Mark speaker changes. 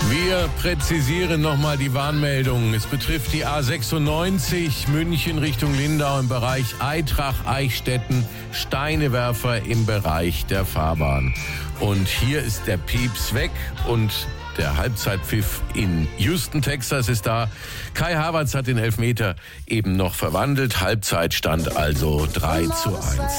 Speaker 1: Wir präzisieren nochmal die Warnmeldung. Es betrifft die A96 München Richtung Lindau im Bereich Eitrach-Eichstätten, Steinewerfer im Bereich der Fahrbahn. Und hier ist der Pieps weg und der Halbzeitpfiff in Houston, Texas ist da. Kai Havertz hat den Elfmeter eben noch verwandelt. Halbzeitstand also 3:1.